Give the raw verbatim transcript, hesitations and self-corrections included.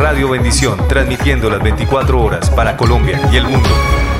Radio Bendición, transmitiendo las veinticuatro horas para Colombia y el mundo.